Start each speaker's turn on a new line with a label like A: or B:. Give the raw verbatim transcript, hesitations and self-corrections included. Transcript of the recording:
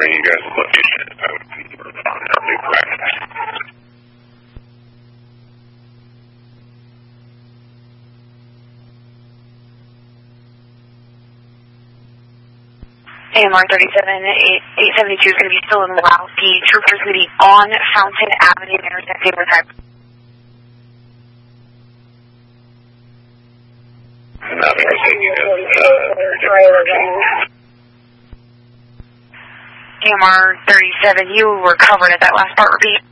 A: bring you guys the location of our new practice.
B: A M R thirty-seven, eight seventy-two is going to be still in Wow. The trooper's going to be on Fountain Avenue, intersecting with High.
A: Nothing received. Uh,
B: A M R thirty-seven, you were covered at that last part. Repeat.